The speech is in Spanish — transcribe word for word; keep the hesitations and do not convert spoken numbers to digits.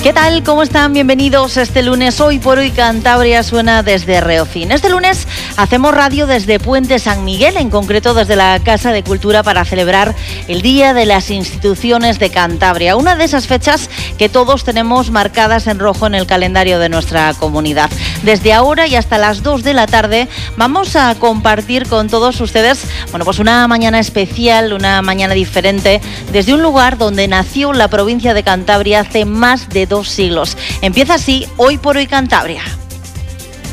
¿Qué tal? ¿Cómo están? Bienvenidos este lunes. Hoy por hoy Cantabria suena desde Reocín. Este lunes hacemos radio desde Puente San Miguel, en concreto desde la Casa de Cultura, para celebrar el Día de las Instituciones de Cantabria, una de esas fechas que todos tenemos marcadas en rojo en el calendario de nuestra comunidad. Desde ahora y hasta las dos de la tarde vamos a compartir con todos ustedes, bueno, pues una mañana especial, una mañana diferente, desde un lugar donde nació la provincia de Cantabria hace más de dos siglos. Empieza así Hoy por Hoy Cantabria.